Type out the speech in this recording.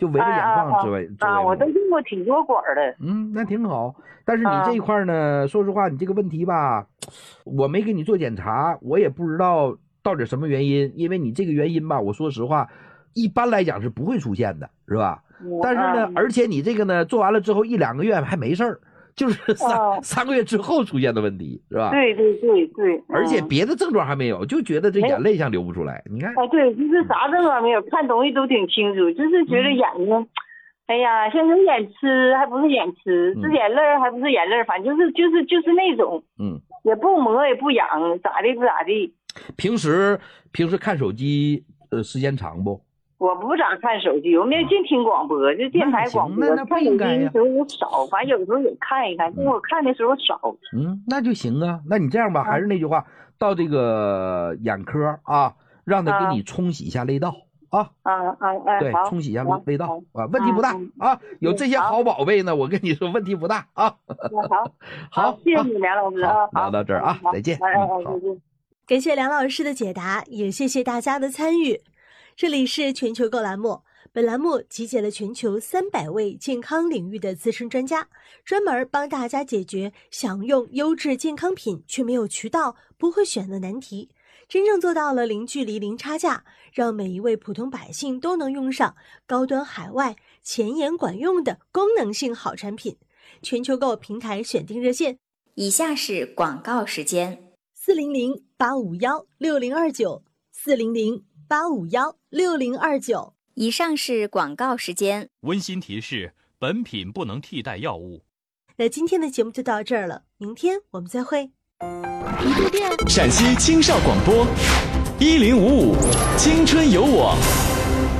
就围着眼眶治胃啊，我都用过挺多管的。 那挺好。但是你这一块呢，说实话，你这个问题吧，我没给你做检查，我也不知道到底什么原因。因为你这个原因吧，我说实话，一般来讲是不会出现的，是吧？但是呢，而且你这个呢，做完了之后1-2个月还没事儿，就是三个月之后出现的问题，是吧？ 对。 而且别的症状还没有，就觉得这眼泪像流不出来。你看， 对，就是啥症状没有，看东西都挺清楚，就是觉得眼睛，哎呀，像是眼痴还不是眼痴，是眼泪还不是眼泪，反正就是那种，也不磨也不痒，咋地不咋地。 平时看手机时间长不？ 我不咋看手机，我没有净听广播，就电台广播。 那不应该呀。 看手机的时候也少，反正有时候也看一看，但我看的时候少。 那就行啊。那你这样吧，还是那句话，到这个眼科啊，让他给你冲洗一下泪道啊。对，冲洗一下泪道啊，问题不大啊。有这些好宝贝呢，我跟你说问题不大啊。好， 谢谢你梁老师啊。 聊到这儿啊，再见。好， 感谢梁老师的解答，也谢谢大家的参与。这里是全球购栏目，本栏目集结了全球300位健康领域的资深专家，专门帮大家解决想用优质健康品却没有渠道、不会选的难题，真正做到了零距离、零差价，让每一位普通百姓都能用上高端海外、前沿管用的功能性好产品。全球购平台选定热线， 以下是广告时间 ：400-851-6029，400-851-6029。 以上是广告时间。 温馨提示：本品不能替代药物。 那今天的节目就到这儿了，明天我们再会。 陕西青少广播1055青春有我。